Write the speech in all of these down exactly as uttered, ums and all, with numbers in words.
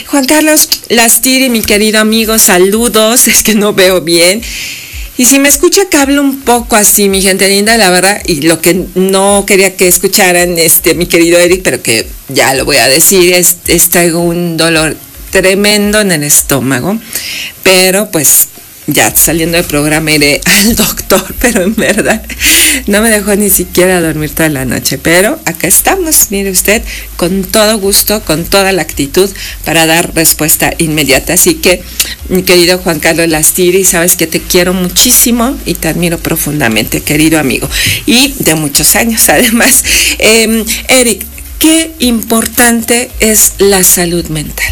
Juan Carlos Lastiri, mi querido amigo, saludos, es que no veo bien. Y si me escucha que hablo un poco así, mi gente linda, la verdad, y lo que no quería que escucharan, este, mi querido Eric, pero que ya lo voy a decir, es, es traigo un dolor tremendo en el estómago, pero pues ya saliendo del programa iré al doctor, pero en verdad no me dejó ni siquiera dormir toda la noche, pero acá estamos, mire usted, con todo gusto, con toda la actitud para dar respuesta inmediata. Así que, mi querido Juan Carlos Lastiri, sabes que te quiero muchísimo y te admiro profundamente, querido amigo, y de muchos años además. Eh, Eric, ¿qué importante es la salud mental?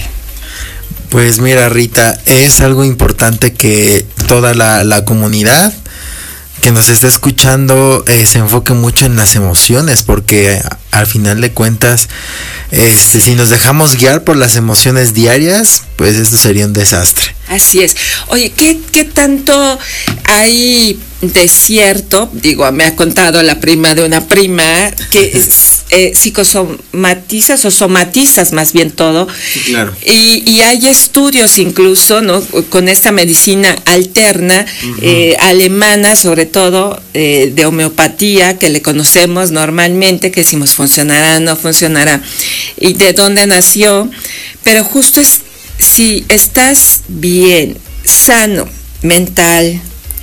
Pues mira, Rita, es algo importante que toda la, la comunidad que nos está escuchando eh, se enfoque mucho en las emociones, porque al final de cuentas, este, si nos dejamos guiar por las emociones diarias, pues esto sería un desastre. Así es. Oye, ¿qué, qué tanto hay de cierto? Digo, me ha contado la prima de una prima que es, eh, psicosomatizas o somatizas más bien todo. Sí, claro. Y, y hay estudios incluso, ¿no? Con esta medicina alterna, uh-huh. eh, alemana sobre todo, eh, de homeopatía, que le conocemos normalmente, que decimos funcionará, no funcionará, y de dónde nació, pero justo es si estás bien, sano, mental,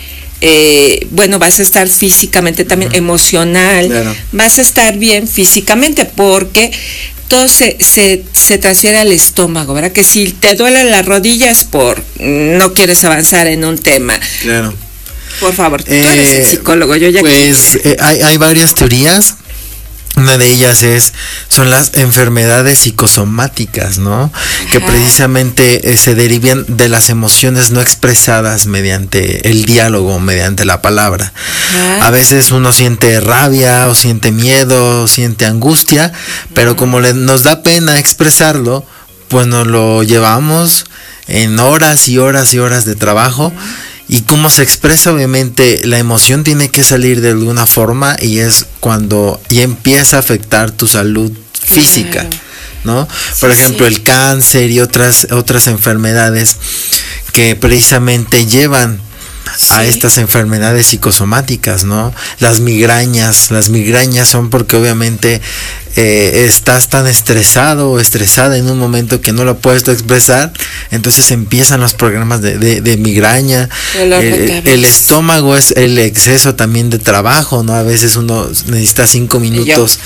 eh, bueno, vas a estar físicamente también, uh-huh. emocional, claro. Vas a estar bien físicamente porque todo se, se, se transfiere al estómago, ¿verdad? Que si te duelen las rodillas por no quieres avanzar en un tema. Claro. Por favor, tú eh, eres el psicólogo, yo ya... Pues eh, hay, hay varias teorías. Una de ellas es, son las enfermedades psicosomáticas, ¿no? Ajá. Que precisamente eh, se derivan de las emociones no expresadas mediante el diálogo, mediante la palabra. Ajá. A veces uno siente rabia, o siente miedo, o siente angustia, pero Ajá. como le, nos da pena expresarlo, pues nos lo llevamos en horas y horas y horas de trabajo. Ajá. Y cómo se expresa, obviamente, la emoción tiene que salir de alguna forma y es cuando ya empieza a afectar tu salud física, ¿no? Por sí, ejemplo, sí. el cáncer y otras, otras enfermedades que precisamente llevan sí. a estas enfermedades psicosomáticas, ¿no? Las migrañas, las migrañas son porque obviamente eh, estás tan estresado o estresada en un momento que no lo puedes expresar, entonces empiezan los programas de, de, de migraña. El, el estómago es el exceso también de trabajo, ¿no? A veces uno necesita cinco minutos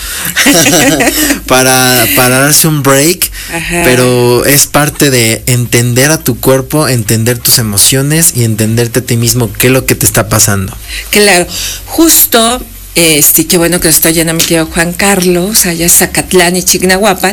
para, para darse un break, Ajá. pero es parte de entender a tu cuerpo, entender tus emociones y entenderte a ti mismo qué es lo que te está pasando. Claro, justo... Este, qué bueno que lo estoy yendo a mi querido Juan Carlos, allá en Zacatlán y Chignahuapan.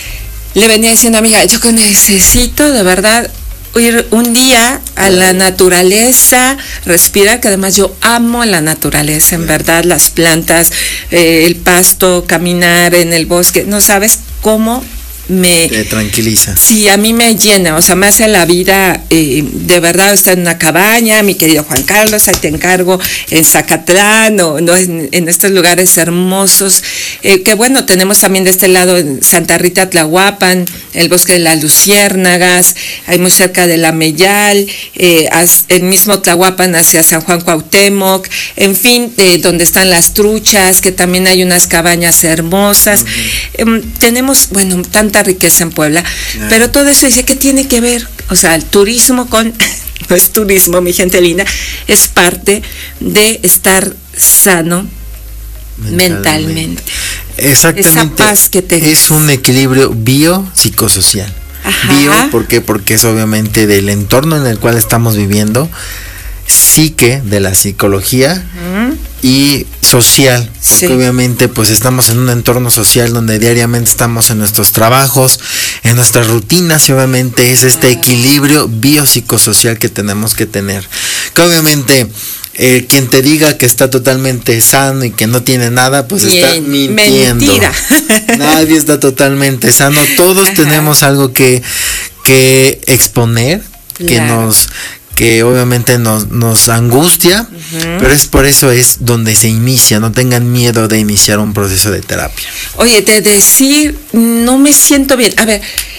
Le venía diciendo a mi hija, yo que necesito de verdad ir un día a la naturaleza, respirar, que además yo amo la naturaleza, en verdad, las plantas, eh, el pasto, caminar en el bosque, no sabes cómo me... Te tranquiliza. Sí, a mí me llena, o sea, me hace la vida, eh, de verdad, estar en una cabaña, mi querido Juan Carlos, ahí te encargo, en Zacatlán, o no, en, en estos lugares hermosos, eh, que bueno, tenemos también de este lado en Santa Rita, Tlahuapan, el bosque de las luciérnagas, hay muy cerca de la Meyal, eh, el mismo Tlahuapan hacia San Juan Cuauhtémoc, en fin, eh, donde están las truchas, que también hay unas cabañas hermosas, uh-huh. eh, tenemos, bueno, tanta riqueza en Puebla, yeah. pero todo eso dice que tiene que ver, o sea, el turismo con, no es turismo, mi gente linda, es parte de estar sano mentalmente. mentalmente. Exactamente. Esa paz que tengas. Es un equilibrio bio-psicosocial. Ajá. Bio, ¿por qué? Porque es obviamente del entorno en el cual estamos viviendo, psique, de la psicología, uh-huh. y social, porque sí. obviamente pues estamos en un entorno social donde diariamente estamos en nuestros trabajos, en nuestras rutinas, y obviamente es este equilibrio biopsicosocial que tenemos que tener, que obviamente eh, quien te diga que está totalmente sano y que no tiene nada, pues Bien, está mintiendo. Mentira. Nadie está totalmente sano, todos Ajá. tenemos algo que, que exponer, claro. que nos que obviamente nos, nos angustia, uh-huh. pero es por eso es donde se inicia, no tengan miedo de iniciar un proceso de terapia. Oye, de decir, no me siento bien, a ver,